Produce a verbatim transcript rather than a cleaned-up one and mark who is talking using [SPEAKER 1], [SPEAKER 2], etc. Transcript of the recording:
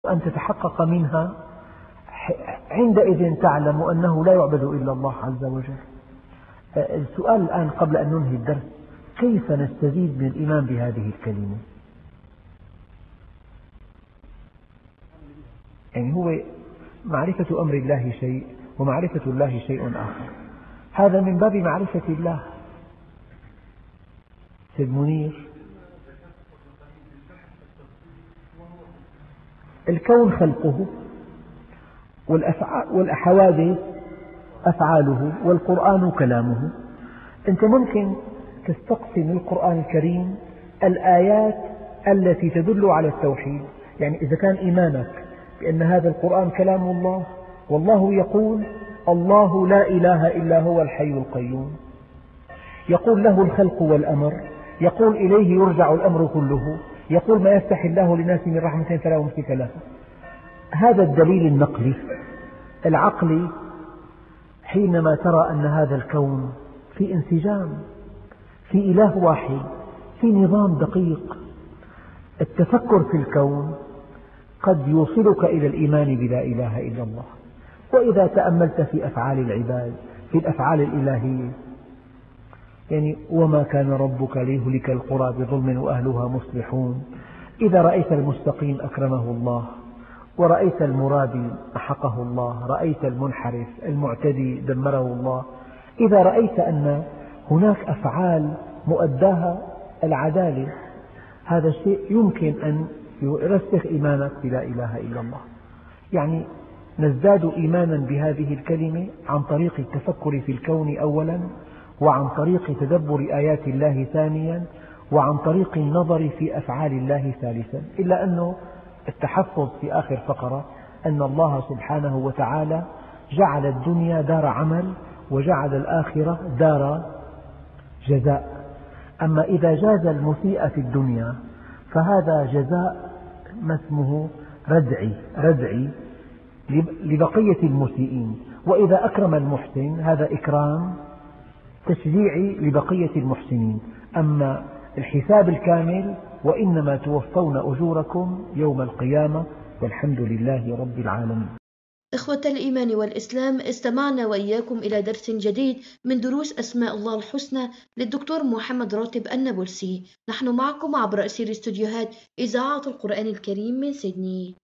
[SPEAKER 1] أن تتحقق منها عندئذ تعلم أنه لا يعبد إلا الله عز وجل. السؤال الآن قبل أن ننهي الدرس: كيف نستزيد من الإيمان بهذه الكلمة؟ يعني هو معرفة أمر الله شيء ومعرفة الله شيء آخر، هذا من باب معرفة الله. سيد منير، الكون خلقه، والحوادث أفعاله، والقرآن كلامه. أنت ممكن تستقسم القرآن الكريم الآيات التي تدل على التوحيد. يعني إذا كان إيمانك بأن هذا القرآن كلام الله، والله يقول: الله لا إله إلا هو الحي القيوم، يقول له الخلق والأمر، يقول إليه يرجع الأمر كله، يقول: ما يفتح الله للناس من رحمة فلا ممسك له. هذا الدليل النقلي العقلي. حينما ترى أن هذا الكون في انسجام، في إله واحد، في نظام دقيق، التفكر في الكون قد يوصلك إلى الإيمان بلا إله إلا الله. وإذا تأملت في أفعال العباد، في الأفعال الإلهية، يعني وما كان ربك ليهلك القرى بظلم وأهلها مصلحون. إذا رأيت المستقيم أكرمه الله، ورأيت المرابي محقه الله، رأيت المنحرف المعتدي دمره الله. إذا رأيت أن هناك أفعال مؤداها العدالة، هذا الشيء يمكن أن يرسخ إيمانك بلا إله إلا الله. يعني نزداد إيمانا بهذه الكلمة عن طريق التفكر في الكون أولا، وعن طريق تدبر آيات الله ثانيا، وعن طريق النظر في أفعال الله ثالثا. إلا أنه التحفظ في آخر فقرة أن الله سبحانه وتعالى جعل الدنيا دار عمل، وجعل الآخرة دار جزاء. أما إذا جاز المسيء في الدنيا فهذا جزاء ما اسمه ردعي ردعي لبقية المسيئين، وإذا أكرم المحسن هذا إكرام تشجيعي لبقية المحسنين. أما الحساب الكامل: وإنما توفون أجوركم يوم القيامة والحمد لله رب العالمين.
[SPEAKER 2] إخوة الإيمان والإسلام، استمعنا وإياكم إلى درس جديد من دروس أسماء الله الحسنى للدكتور محمد راتب النابلسي. نحن معكم عبر أثير استوديوهات إذاعة القرآن الكريم من سيدني.